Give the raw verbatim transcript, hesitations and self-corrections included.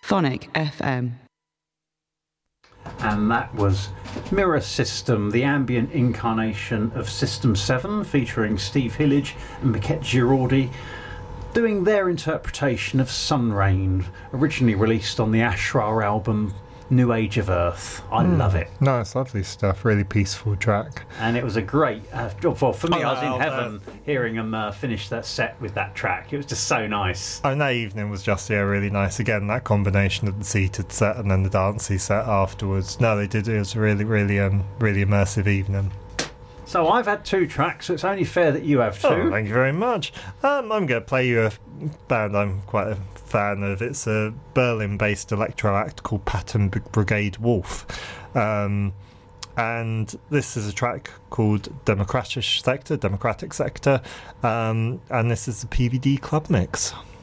Phonic F M. And that was Mirror System, the ambient incarnation of System seven, featuring Steve Hillage and Miquette Girardi, doing their interpretation of Sun Rain, originally released on the Ashrar album New Age of Earth. I mm. love it. No, it's lovely stuff. Really peaceful track. And it was a great... Uh, well, for me, oh, I was in oh, heaven uh, hearing them uh, finish that set with that track. It was just so nice. Oh, and that evening was just, yeah, really nice. Again, that combination of the seated set and then the dancey set afterwards. No, they did. It was a really, really, um, really immersive evening. So I've had two tracks, so it's only fair that you have two. Oh, thank you very much. Um, I'm going to play you a band I'm quite a fan of. It's a Berlin-based electro act called Pattern Brigade Wolf. Um, and this is a track called Democratic Sector, Democratic Sector. Um, and this is the P V D Club Mix.